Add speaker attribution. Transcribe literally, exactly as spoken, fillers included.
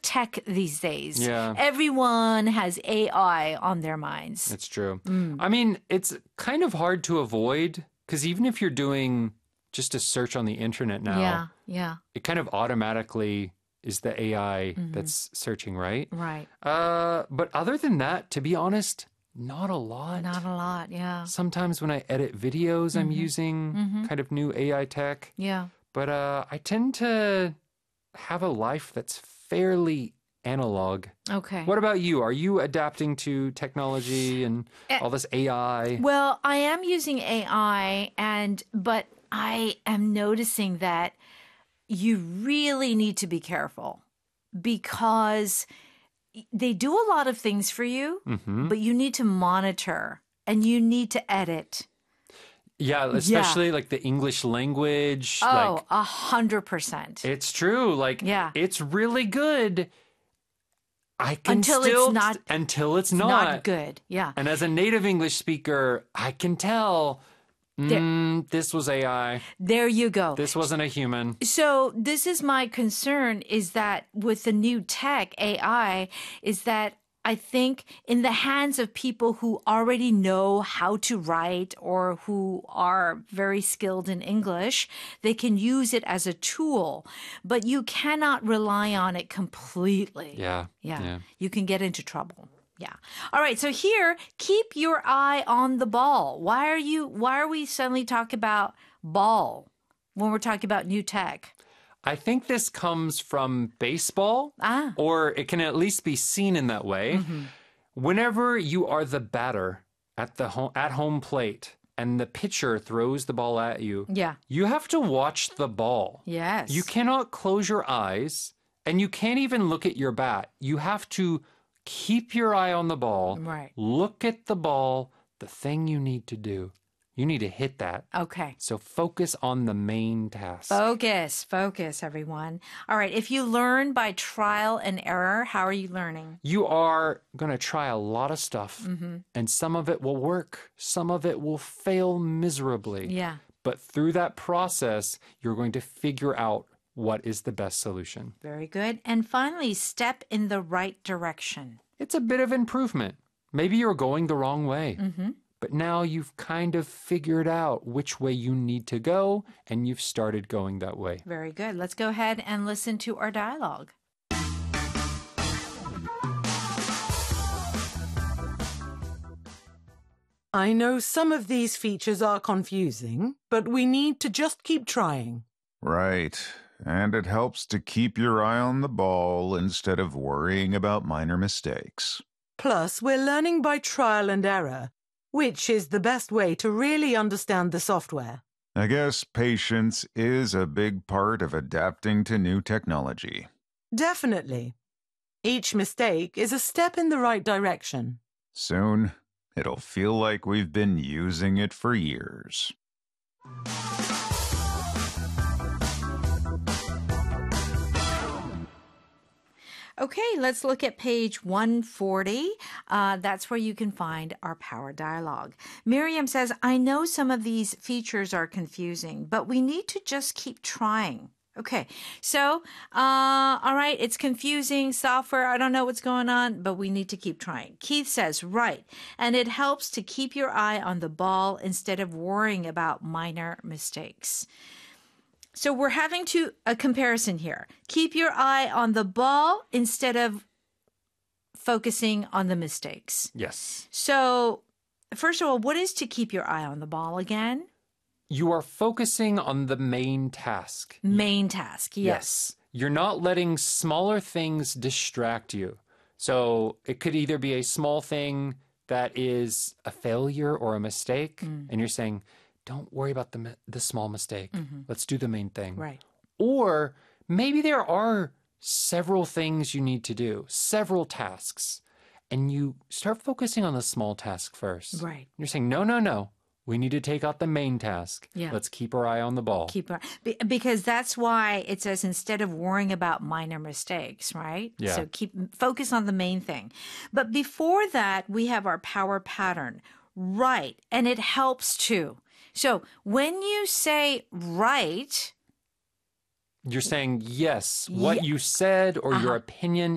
Speaker 1: tech these days.
Speaker 2: Yeah.
Speaker 1: Everyone has A I on their minds.
Speaker 2: It's true. Mm. I mean, it's kind of hard to avoid because even if you're doing just a search on the internet now,
Speaker 1: yeah, yeah.
Speaker 2: it kind of automatically is the A I mm-hmm. that's searching, right?
Speaker 1: Right.
Speaker 2: Uh, but other than that, to be honest, not a lot.
Speaker 1: Not a lot, yeah.
Speaker 2: Sometimes when I edit videos, mm-hmm. I'm using mm-hmm. kind of new A I tech.
Speaker 1: Yeah.
Speaker 2: But uh, I tend to have a life that's fairly analog.
Speaker 1: Okay.
Speaker 2: What about you? Are you adapting to technology and uh, all this A I?
Speaker 1: Well, I am using A I, and but I am noticing that you really need to be careful because they do a lot of things for you, mm-hmm. but you need to monitor and you need to edit.
Speaker 2: Yeah, especially yeah. like the English language.
Speaker 1: Oh, a hundred percent.
Speaker 2: It's true. Like, yeah. it's really good. I can
Speaker 1: until
Speaker 2: still
Speaker 1: it's not
Speaker 2: until it's, it's not.
Speaker 1: not good. Yeah.
Speaker 2: And as a native English speaker, I can tell mm, this was A I.
Speaker 1: There you go.
Speaker 2: This wasn't a human.
Speaker 1: So this is my concern is that with the new tech A I is that I think in the hands of people who already know how to write or who are very skilled in English, they can use it as a tool, but you cannot rely on it completely.
Speaker 2: Yeah.
Speaker 1: Yeah.
Speaker 2: yeah.
Speaker 1: You can get into trouble. Yeah. All right. So here, keep your eye on the ball. Why are you, why are we suddenly talking about ball when we're talking about new tech?
Speaker 2: I think this comes from baseball,
Speaker 1: ah.
Speaker 2: or it can at least be seen in that way. Mm-hmm. Whenever you are the batter at the home, at home plate and the pitcher throws the ball at you,
Speaker 1: yeah.
Speaker 2: you have to watch the ball.
Speaker 1: Yes.
Speaker 2: You cannot close your eyes, and you can't even look at your bat. You have to keep your eye on the ball,
Speaker 1: right.
Speaker 2: look at the ball, the thing you need to do. You need to hit that.
Speaker 1: Okay.
Speaker 2: So focus on the main task.
Speaker 1: Focus, focus, everyone. All right. If you learn by trial and error, how are you learning?
Speaker 2: You are going to try a lot of stuff,
Speaker 1: mm-hmm.
Speaker 2: and some of it will work. Some of it will fail miserably.
Speaker 1: Yeah.
Speaker 2: But through that process, you're going to figure out what is the best solution.
Speaker 1: Very good. And finally, step in the right direction.
Speaker 2: It's a bit of improvement. Maybe you're going the wrong way.
Speaker 1: Mm-hmm.
Speaker 2: But now you've kind of figured out which way you need to go, and you've started going that way.
Speaker 1: Very good. Let's go ahead and listen to our dialogue.
Speaker 3: I know some of these features are confusing, but we need to just keep trying.
Speaker 4: Right. And it helps to keep your eye on the ball instead of worrying about minor mistakes.
Speaker 3: Plus, we're learning by trial and error, which is the best way to really understand the software.
Speaker 4: I guess patience is a big part of adapting to new technology.
Speaker 3: Definitely. Each mistake is a step in the right direction.
Speaker 4: Soon, it'll feel like we've been using it for years.
Speaker 1: Okay, let's look at page one forty. Uh, that's where you can find our power dialogue. Miriam says, I know some of these features are confusing, but we need to just keep trying. Okay, so, uh, all right, it's confusing software. I don't know what's going on, but we need to keep trying. Keith says, right, and it helps to keep your eye on the ball instead of worrying about minor mistakes. So we're having to a comparison here. Keep your eye on the ball instead of focusing on the mistakes.
Speaker 2: Yes.
Speaker 1: So first of all, what is to keep your eye on the ball again?
Speaker 2: You are focusing on the main task.
Speaker 1: Main task, yes.
Speaker 2: yes. You're not letting smaller things distract you. So it could either be a small thing that is a failure or a mistake, mm. and you're saying, don't worry about the the small mistake. Mm-hmm. Let's do the main thing.
Speaker 1: Right.
Speaker 2: Or maybe there are several things you need to do, several tasks, and you start focusing on the small task first.
Speaker 1: Right.
Speaker 2: You're saying, no, no, no. We need to take out the main task.
Speaker 1: Yeah.
Speaker 2: Let's keep our eye on the ball.
Speaker 1: Keep our, because that's why it says instead of worrying about minor mistakes, right?
Speaker 2: Yeah.
Speaker 1: So keep focus on the main thing. But before that, we have our power pattern. Right. And it helps too. So when you say right,
Speaker 2: you're saying yes, what
Speaker 1: yeah.
Speaker 2: you said or
Speaker 1: uh-huh.
Speaker 2: your opinion